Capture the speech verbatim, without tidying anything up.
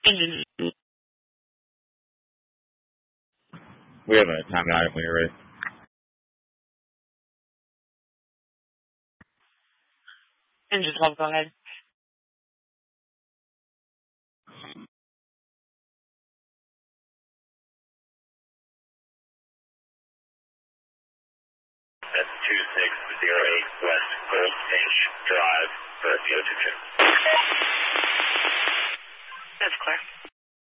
Engine. We have a time item when you're ready. Engine twelve, go ahead. That's two six zero eight West Gold Finch Drive for a C O two trip. That's clear.